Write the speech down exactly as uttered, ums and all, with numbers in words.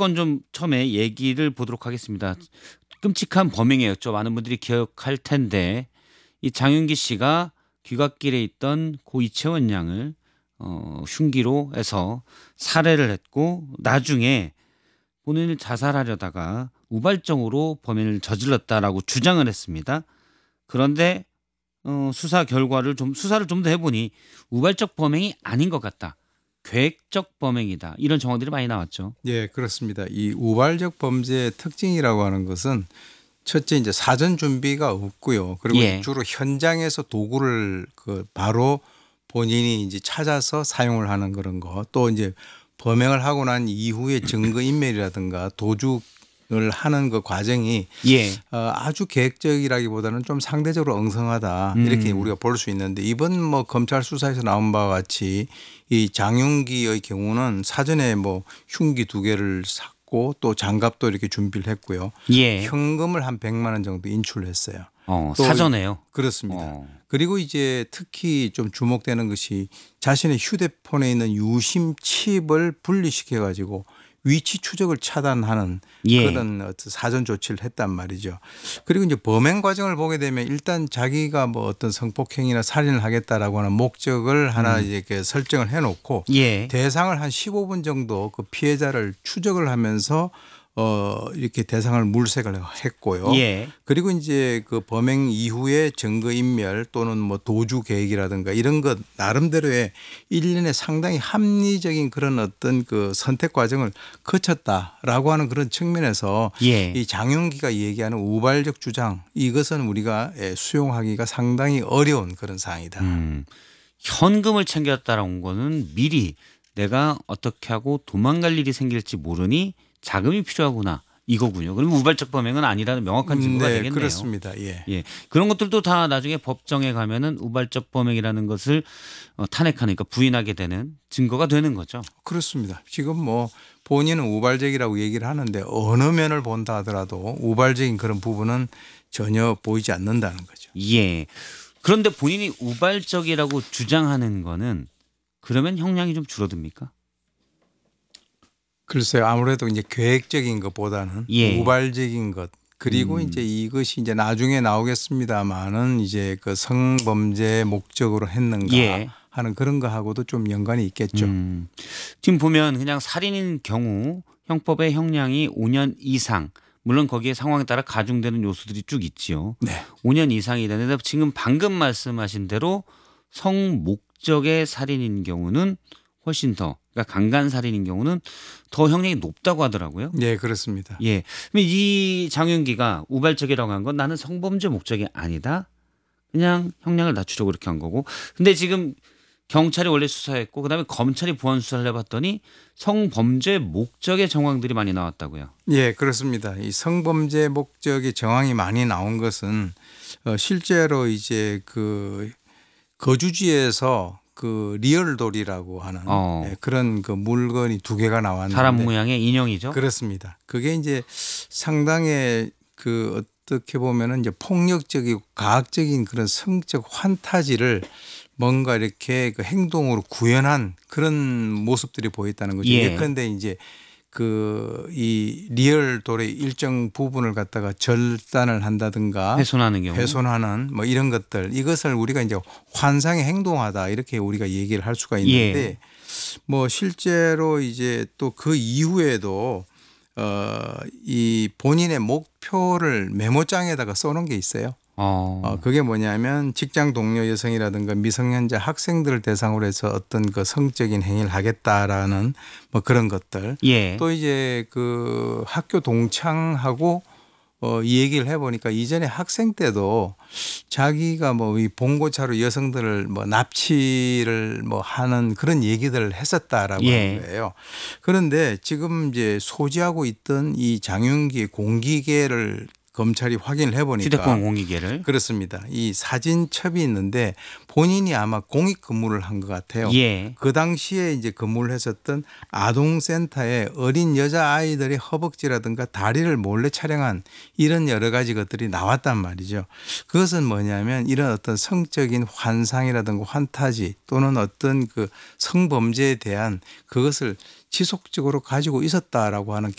사건 좀 처음에 얘기를 보도록 하겠습니다. 끔찍한 범행이었죠. 많은 분들이 기억할 텐데 이 장윤기 씨가 귀갓길에 있던 고 이채원 양을 어, 흉기로 해서 살해를 했고 나중에 본인을 자살하려다가 우발적으로 범행을 저질렀다라고 주장을 했습니다. 그런데 어, 수사 결과를 좀 수사를 좀 더 해보니 우발적 범행이 아닌 것 같다. 계획적 범행이다. 이런 정황들이 많이 나왔죠. 예, 그렇습니다. 이 우발적 범죄의 특징이라고 하는 것은 첫째 이제 사전 준비가 없고요. 그리고 예. 주로 현장에서 도구를 그 바로 본인이 이제 찾아서 사용을 하는 그런 거. 또 이제 범행을 하고 난 이후에 증거 인멸이라든가 도주를 하는 그 과정이 예. 어, 아주 계획적이라기보다는 좀 상대적으로 엉성하다 음. 이렇게 우리가 볼 수 있는데 이번 뭐 검찰 수사에서 나온 바와 같이 이 장윤기의 경우는 사전에 뭐 흉기 두 개를 샀고 또 장갑도 이렇게 준비를 했고요. 예. 현금을 한 백만 원 정도 인출했어요. 어, 또 사전에요. 그렇습니다. 어. 그리고 이제 특히 좀 주목되는 것이 자신의 휴대폰에 있는 유심 칩을 분리시켜 가지고 위치 추적을 차단하는 예. 그런 어떤 사전 조치를 했단 말이죠. 그리고 이제 범행 과정을 보게 되면 일단 자기가 뭐 어떤 성폭행이나 살인을 하겠다라고 하는 목적을 하나 음. 이렇게 설정을 해놓고 예. 대상을 한 십오 분 정도 그 피해자를 추적을 하면서 어 이렇게 대상을 물색을 했고요. 예. 그리고 이제 그 범행 이후에 증거 인멸 또는 뭐 도주 계획이라든가 이런 것 나름대로의 일련의 상당히 합리적인 그런 어떤 그 선택 과정을 거쳤다라고 하는 그런 측면에서 예. 이 장윤기가 얘기하는 우발적 주장 이것은 우리가 수용하기가 상당히 어려운 그런 사항이다. 음. 현금을 챙겼다라는 거는 미리 내가 어떻게 하고 도망갈 일이 생길지 모르니 자금이 필요하구나 이거군요. 그러면 우발적 범행은 아니라는 명확한 증거가 네, 되겠네요. 그렇습니다. 예. 예, 그런 것들도 다 나중에 법정에 가면은 우발적 범행이라는 것을 어, 탄핵하니까 그러니까 부인하게 되는 증거가 되는 거죠. 그렇습니다. 지금 뭐 본인은 우발적이라고 얘기를 하는데 어느 면을 본다 하더라도 우발적인 그런 부분은 전혀 보이지 않는다는 거죠. 예. 그런데 본인이 우발적이라고 주장하는 거는 그러면 형량이 좀 줄어듭니까? 글쎄요. 아무래도 이제 계획적인 것보다는 예. 우발적인 것 그리고 음. 이제 이것이 이제 나중에 나오겠습니다만은 이제 그 성범죄 목적으로 했는가 예. 하는 그런 거하고도 좀 연관이 있겠죠. 음. 지금 보면 그냥 살인인 경우 형법의 형량이 오 년 이상 물론 거기에 상황에 따라 가중되는 요소들이 쭉 있지요. 네. 오 년 이상이 되는데 지금 방금 말씀하신 대로 성 목적의 살인인 경우는 훨씬 더 그러니까 강간 살인인 경우는 더 형량이 높다고 하더라고요. 네, 그렇습니다. 예. 그럼 이 장윤기가 우발적이라고 한 건 나는 성범죄 목적이 아니다. 그냥 형량을 낮추려고 그렇게 한 거고. 근데 지금 경찰이 원래 수사했고 그다음에 검찰이 보완 수사를 해봤더니 성범죄 목적의 정황들이 많이 나왔다고요. 예, 그렇습니다. 이 성범죄 목적의 정황이 많이 나온 것은 어, 실제로 이제 그 거주지에서 그 리얼돌이라고 하는 어. 예, 그런 그 물건이 두 개가 나왔는데 사람 모양의 인형이죠. 그렇습니다. 그게 이제 상당히 그 어떻게 보면은 이제 폭력적이고 가학적인 그런 성적 환타지를 뭔가 이렇게 그 행동으로 구현한 그런 모습들이 보였다는 거죠. 예. 예컨대 이제 그 이 리얼 돌의 일정 부분을 갖다가 절단을 한다든가 훼손하는 경우. 훼손하는 뭐 이런 것들 이것을 우리가 이제 환상의 행동하다 이렇게 우리가 얘기를 할 수가 있는데 예. 뭐 실제로 이제 또 그 이후에도 어 이 본인의 목표를 메모장에다가 써놓은 게 있어요. 어. 어, 그게 뭐냐면 직장 동료 여성이라든가 미성년자 학생들을 대상으로 해서 어떤 그 성적인 행위를 하겠다라는 뭐 그런 것들. 예. 또 이제 그 학교 동창하고 어, 이 얘기를 해보니까 이전에 학생 때도 자기가 뭐 이 봉고차로 여성들을 뭐 납치를 뭐 하는 그런 얘기들을 했었다라고 예. 하는 거예요. 그런데 지금 이제 소지하고 있던 이 장윤기의 공기계를 검찰이 확인을 해보니까 휴대폰 공기계를. 그렇습니다. 이 사진첩이 있는데 본인이 아마 공익 근무를 한 것 같아요. 예. 그 당시에 이제 근무를 했었던 아동센터에 어린 여자아이들의 허벅지라든가 다리를 몰래 촬영한 이런 여러 가지 것들이 나왔단 말이죠. 그것은 뭐냐면 이런 어떤 성적인 환상이라든가 환타지 또는 어떤 그 성범죄에 대한 그것을 지속적으로 가지고 있었다라고 하는